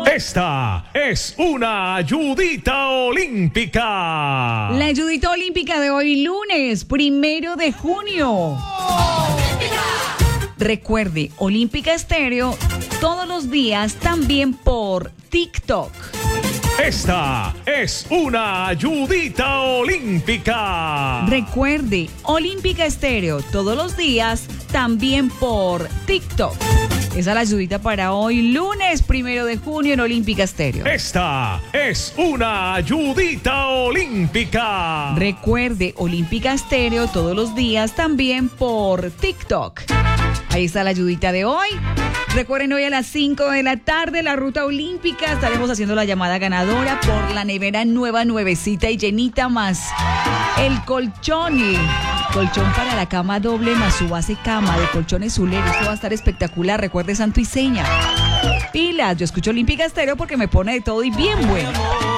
Esta es una ayudita olímpica. La ayudita olímpica de hoy, lunes 1 de junio. Recuerde, Olímpica Estéreo todos los días, también por TikTok. Esta es una ayudita olímpica. Recuerde, Olímpica Estéreo todos los días, también por TikTok. Esa es la ayudita para hoy, lunes 1 de junio en Olímpica Estéreo. Esta es una ayudita olímpica. Recuerde, Olímpica Estéreo todos los días, también por TikTok. Ahí está la ayudita de hoy. Recuerden, hoy a las 5 de la tarde, la ruta olímpica. Estaremos haciendo la llamada ganadora por la nevera nueva, nuevecita y llenita, más el colchón. Colchón para la cama doble más su base cama de colchones Zuleros. Esto va a estar espectacular. Recuerde, santo y seña. Pilas, yo escucho Olímpica Estéreo porque me pone de todo y bien bueno.